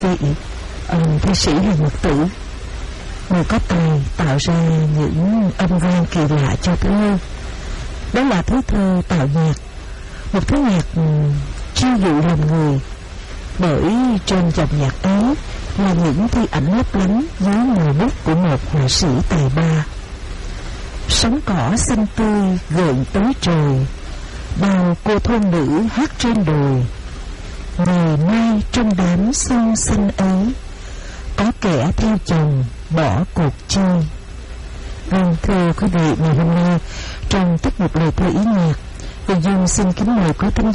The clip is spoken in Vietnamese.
vị thi sĩ Hàn Mật Tử, người có tài tạo ra những âm vang kỳ lạ cho thơ. Đó là thứ thơ tạo nhạc, một thứ nhạc chiêu dụ lòng người, bởi trên dòng nhạc ấy là những thi ảnh lấp lánh dưới mùi bút của một họa sĩ tài ba. Sóng cỏ xanh tươi gợn tới trời, bao cô thôn nữ hát trên đồi. Ngày mai trong đám xuân xanh ấy, có kẻ theo chồng bỏ cuộc chơi. Vâng, thưa quý vị, ngày hôm nay trong tiết mục lời thơ ý nhạc, Huyền Dung xin kính mời quý thính